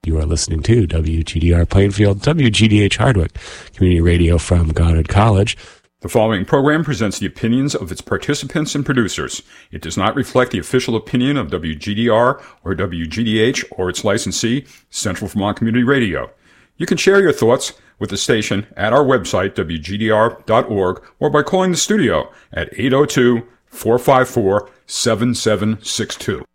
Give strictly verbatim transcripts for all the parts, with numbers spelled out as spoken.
You are listening to W G D R Plainfield, W G D H Hardwick, community radio from Goddard College. The following program presents the opinions of its participants and producers. It does not reflect the official opinion of W G D R or W G D H or its licensee, Central Vermont Community Radio. You can share your thoughts with the station at our website, W G D R dot org, or by calling the studio at eight oh two, four five four, seven seven six two.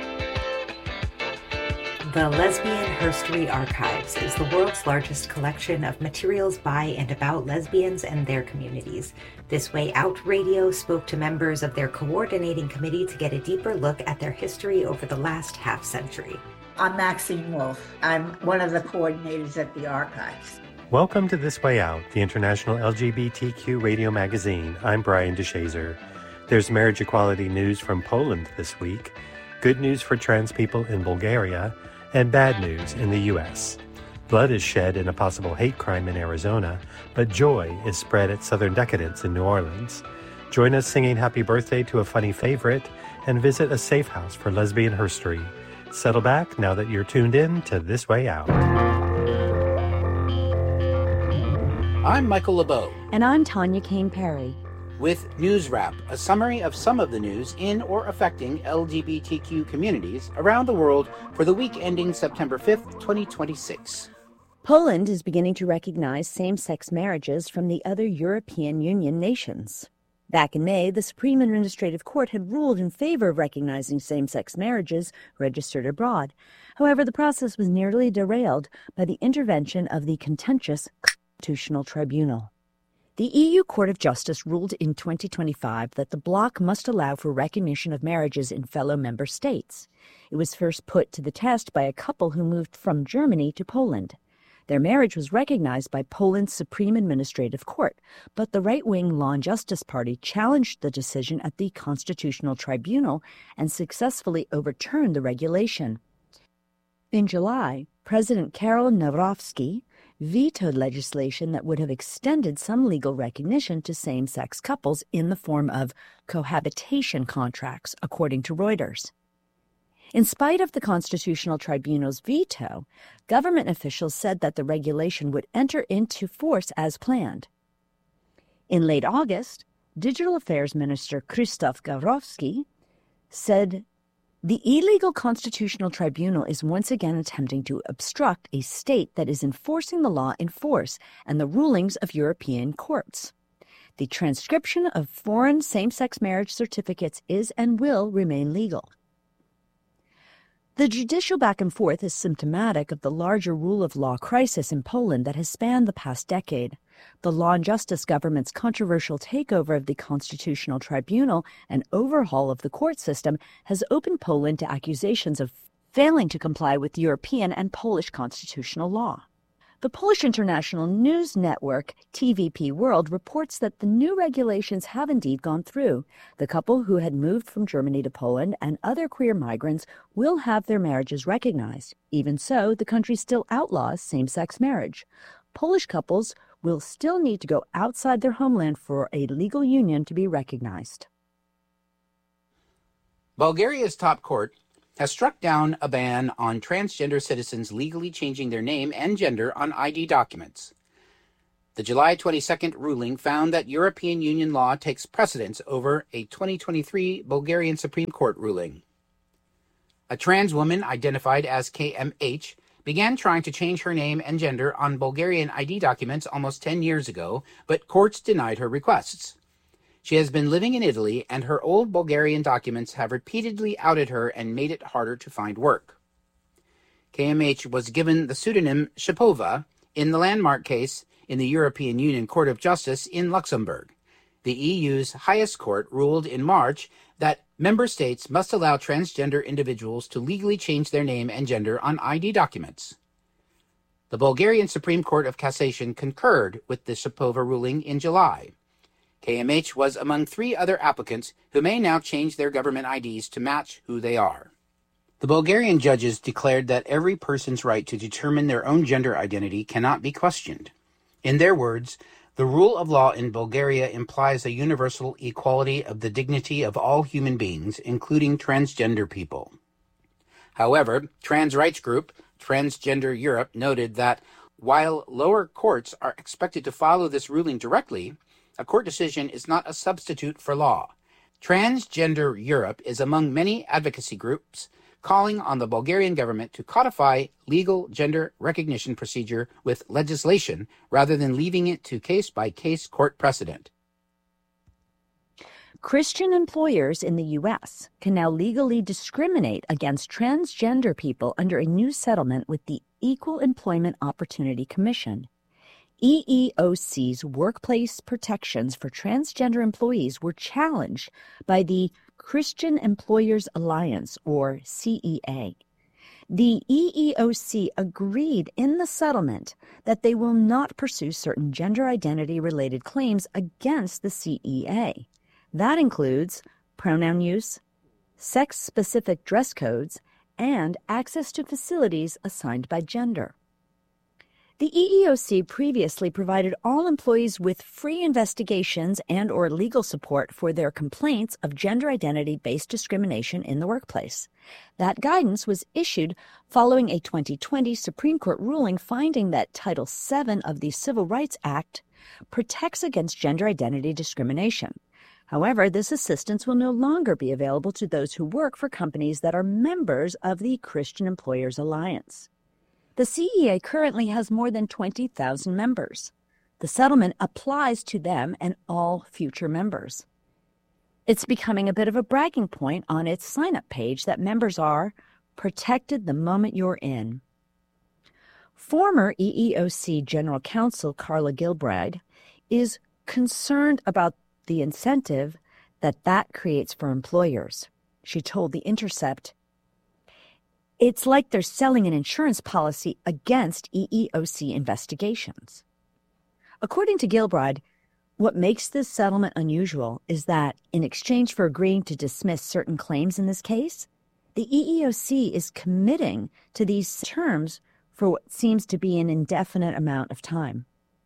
The Lesbian Herstory Archives is the world's largest collection of materials by and about lesbians and their communities. This Way Out Radio spoke to members of their coordinating committee to get a deeper look at their history over the last half century. I'm Maxine Wolf. I'm one of the coordinators at the archives. Welcome to This Way Out, the international L G B T Q radio magazine. I'm Brian DeShazer. There's marriage equality news from Poland this week, good news for trans people in Bulgaria, and bad news in the U S. Blood is shed in a possible hate crime in Arizona, but joy is spread at Southern Decadence in New Orleans. Join us singing happy birthday to a funny favorite and visit a safe house for lesbian herstory. Settle back now that you're tuned in to This Way Out. I'm Michael LeBeau. And I'm Tanya Kane Perry. With News Wrap, a summary of some of the news in or affecting L G B T Q communities around the world for the week ending September fifth, twenty twenty-six. Poland is beginning to recognize same-sex marriages from the other European Union nations. Back in May, the Supreme Administrative Court had ruled in favor of recognizing same-sex marriages registered abroad. However, the process was nearly derailed by the intervention of the contentious Constitutional Tribunal. The E U Court of Justice ruled in twenty twenty-five that the bloc must allow for recognition of marriages in fellow member states. It was first put to the test by a couple who moved from Germany to Poland. Their marriage was recognized by Poland's Supreme Administrative Court, but the right-wing Law and Justice Party challenged the decision at the Constitutional Tribunal and successfully overturned the regulation. In July, President Karol Nawrocki vetoed legislation that would have extended some legal recognition to same-sex couples in the form of cohabitation contracts, according to Reuters. In spite of the Constitutional Tribunal's veto, government officials said that the regulation would enter into force as planned. In late August, Digital Affairs Minister Krzysztof Gawrowski said the illegal Constitutional Tribunal is once again attempting to obstruct a state that is enforcing the law in force and the rulings of European courts. The transcription of foreign same-sex marriage certificates is and will remain legal. The judicial back and forth is symptomatic of the larger rule of law crisis in Poland that has spanned the past decade. The Law and Justice government's controversial takeover of the Constitutional Tribunal and overhaul of the court system has opened Poland to accusations of failing to comply with European and Polish constitutional law. The Polish international news network T V P World reports that the new regulations have indeed gone through. The couple who had moved from Germany to Poland and other queer migrants will have their marriages recognized. Even so, the country still outlaws same-sex marriage. Polish couples will still need to go outside their homeland for a legal union to be recognized. Bulgaria's top court has struck down a ban on transgender citizens legally changing their name and gender on I D documents. The July twenty-second ruling found that European Union law takes precedence over a twenty twenty-three Bulgarian Supreme Court ruling. A trans woman identified as K M H began trying to change her name and gender on Bulgarian I D documents almost ten years ago, but courts denied her requests. She has been living in Italy, and her old Bulgarian documents have repeatedly outed her and made it harder to find work. K M H was given the pseudonym Shapova in the landmark case in the European Union Court of Justice in Luxembourg. The E U's highest court ruled in March that member states must allow transgender individuals to legally change their name and gender on I D documents. The Bulgarian Supreme Court of Cassation concurred with the Shapova ruling in July. K M H was among three other applicants who may now change their government I Ds to match who they are. The Bulgarian judges declared that every person's right to determine their own gender identity cannot be questioned. In their words, the rule of law in Bulgaria implies a universal equality of the dignity of all human beings, including transgender people. However, trans rights group Transgender Europe noted that while lower courts are expected to follow this ruling directly, a court decision is not a substitute for law. Transgender Europe is among many advocacy groups calling on the Bulgarian government to codify legal gender recognition procedure with legislation rather than leaving it to case-by-case court precedent. Christian employers in the U S can now legally discriminate against transgender people under a new settlement with the Equal Employment Opportunity Commission. E E O C's workplace protections for transgender employees were challenged by the Christian Employers Alliance, or C E A. The E E O C agreed in the settlement that they will not pursue certain gender identity-related claims against the C E A. That includes pronoun use, sex-specific dress codes, and access to facilities assigned by gender. The E E O C previously provided all employees with free investigations and or legal support for their complaints of gender identity-based discrimination in the workplace. That guidance was issued following a twenty twenty Supreme Court ruling finding that Title seven of the Civil Rights Act protects against gender identity discrimination. However, this assistance will no longer be available to those who work for companies that are members of the Christian Employers Alliance. The C E A currently has more than twenty thousand members. The settlement applies to them and all future members. It's becoming a bit of a bragging point on its sign-up page that members are protected the moment you're in. Former E E O C General Counsel Carla Gilbride is concerned about the incentive that that creates for employers. She told The Intercept, "It's like they're selling an insurance policy against E E O C investigations." According to Gilbride, what makes this settlement unusual is that, in exchange for agreeing to dismiss certain claims in this case, the E E O C is committing to these terms for what seems to be an indefinite amount of time.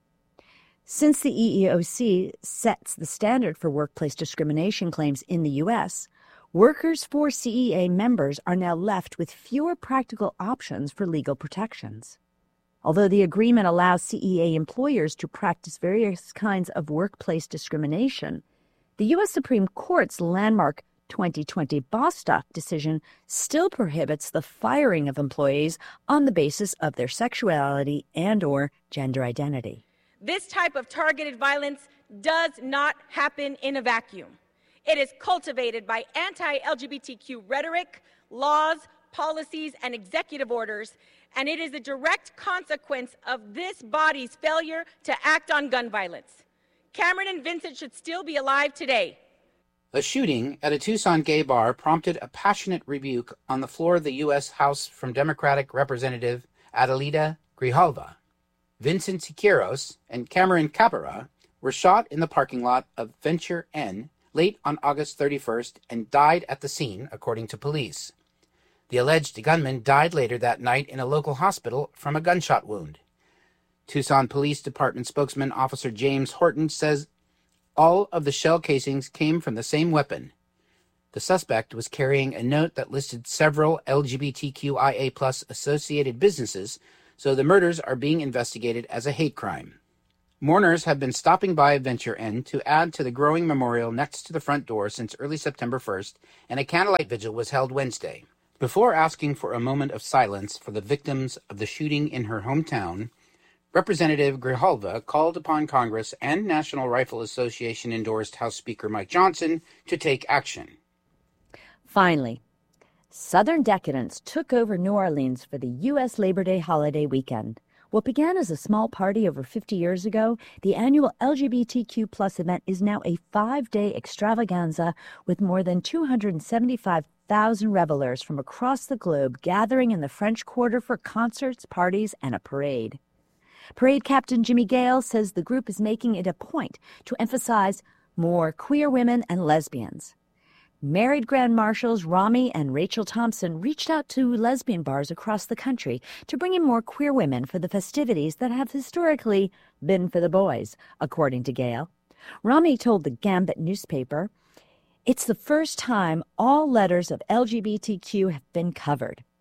Since the E E O C sets the standard for workplace discrimination claims in the U S, workers for C E A members are now left with fewer practical options for legal protections. Although the agreement allows C E A employers to practice various kinds of workplace discrimination, the U S Supreme Court's landmark twenty twenty Bostock decision still prohibits the firing of employees on the basis of their sexuality and or gender identity. This type of targeted violence does not happen in a vacuum. It is cultivated by anti-L G B T Q rhetoric, laws, policies, and executive orders, and it is a direct consequence of this body's failure to act on gun violence. Cameron and Vincent should still be alive today. A shooting at a Tucson gay bar prompted a passionate rebuke on the floor of the U S House from Democratic Representative Adelita Grijalva. Vincent Siqueiros and Cameron Caparra were shot in the parking lot of Venture Inn late on August thirty-first and died at the scene, according to police. The alleged gunman died later that night in a local hospital from a gunshot wound. Tucson Police Department spokesman Officer James Horton says all of the shell casings came from the same weapon. The suspect was carrying a note that listed several L G B T Q I A plus associated businesses, so the murders are being investigated as a hate crime. Mourners have been stopping by Venture Inn to add to the growing memorial next to the front door since early September first, and a candlelight vigil was held Wednesday. Before asking for a moment of silence for the victims of the shooting in her hometown, Representative Grijalva called upon Congress and National Rifle Association-endorsed House Speaker Mike Johnson to take action. Finally, Southern decadence took over New Orleans for the U S Labor Day holiday weekend. What began as a small party over fifty years ago, the annual L G B T Q plus event is now a five-day extravaganza with more than two hundred seventy-five thousand revelers from across the globe gathering in the French Quarter for concerts, parties, and a parade. Parade Captain Jimmy Gale says the group is making it a point to emphasize more queer women and lesbians. Married Grand Marshals Rami and Rachel Thompson reached out to lesbian bars across the country to bring in more queer women for the festivities that have historically been for the boys, according to Gale. Rami told the Gambit newspaper, "It's the first time all letters of L G B T Q have been covered.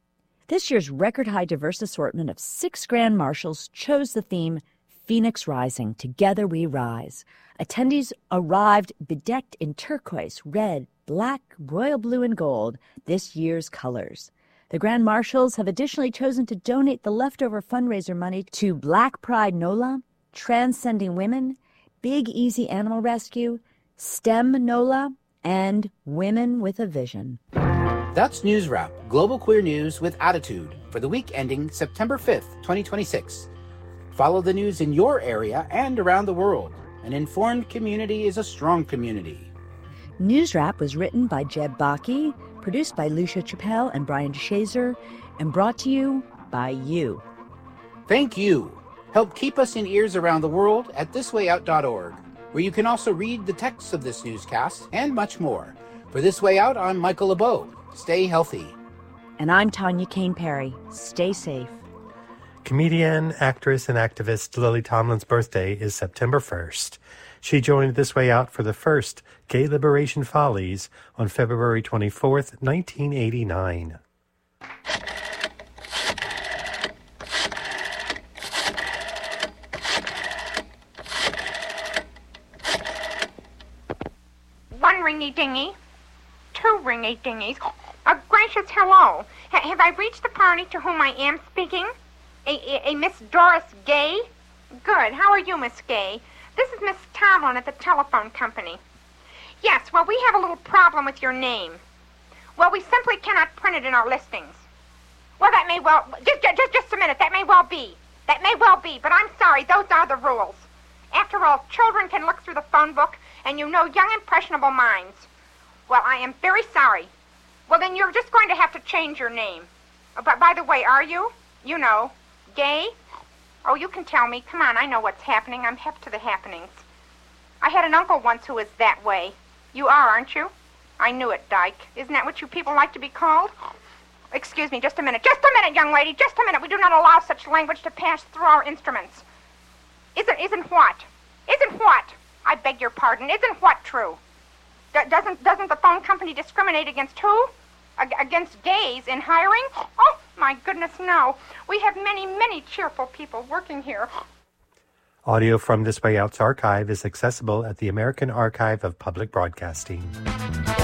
This year's record-high diverse assortment of six grand marshals chose the theme Phoenix Rising, Together We Rise. Attendees arrived bedecked in turquoise, red, black, royal blue, and gold, this year's colors. The Grand Marshals have additionally chosen to donate the leftover fundraiser money to Black Pride NOLA, Transcending Women, Big Easy Animal Rescue, STEM NOLA, and Women with a Vision. That's News Wrap, global queer news with attitude, for the week ending September fifth, twenty twenty-six. Follow the news in your area and around the world. An informed community is a strong community. News Wrap was written by Jeb Baki, produced by Lucia Chappelle and Brian DeShazer, and brought to you by you. Thank you. Help keep us in ears around the world at this way out dot org, where you can also read the text of this newscast and much more. For This Way Out, I'm Michael LeBeau. Stay healthy. And I'm Tanya Kane Perry. Stay safe. Comedian, actress, and activist Lily Tomlin's birthday is September first. She joined This Way Out for the first Gay Liberation Follies on February twenty-fourth, nineteen eighty-nine. One ringy-dingy, two ringy-dingies. A gracious hello. H- have I reached the party to whom I am speaking? A, a, a Miss Doris Gay? Good. How are you, Miss Gay? This is Miss Tomlin at the telephone company. Yes, well, we have a little problem with your name. Well, we simply cannot print it in our listings. Well, that may well... Just, just, just a minute. That may well be. That may well be, but I'm sorry. Those are the rules. After all, children can look through the phone book, and you know young, impressionable minds. Well, I am very sorry. Well, then you're just going to have to change your name. Uh, but by the way, are you? You know. Gay? Oh, you can tell me. Come on, I know what's happening. I'm hip to the happenings. I had an uncle once who was that way. You are, aren't you? I knew it, Dyke. Isn't that what you people like to be called? Excuse me, just a minute. Just a minute, young lady. Just a minute. We do not allow such language to pass through our instruments. Isn't, isn't what? Isn't what? I beg your pardon. Isn't what true? D- doesn't, doesn't the phone company discriminate against who? Ag- against gays in hiring? Oh, my goodness, no. We have many, many cheerful people working here. Audio from This Way Out's archive is accessible at the American Archive of Public Broadcasting.